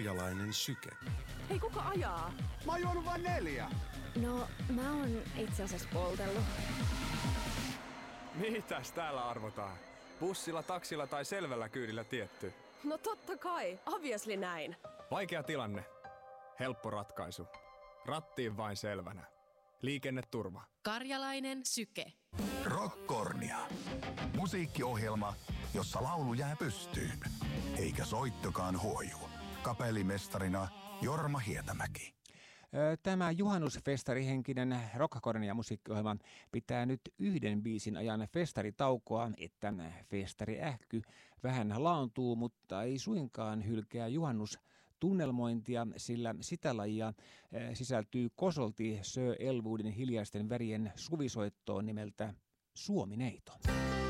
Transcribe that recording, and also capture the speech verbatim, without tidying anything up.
Karjalainen syke. Hei, kuka ajaa? Mä oon juonut vain neljä. No, mä oon itse asiassa poltellut. Mitäs täällä arvotaan? Bussilla, taksilla tai selvällä kyydillä tietty? No totta kai, obviously näin. Vaikea tilanne. Helppo ratkaisu. Rattiin vain selvänä. Liikenneturva. Karjalainen syke. Rockkornia. Musiikkiohjelma, jossa laulu jää pystyyn, eikä soittokaan huoju. Kapellimestarina Jorma Hietämäki. Tämä juhannusfestarihenkinen Rockkornia musiikkiohjelma pitää nyt yhden biisin ajan festaritaukoa, että festariähky vähän laantuu, mutta ei suinkaan hylkää juhannustunnelmointia, sillä sitä lajia sisältyy kosolti Sir Elwoodin hiljaisten värien suvisoittoon nimeltä Suomineito.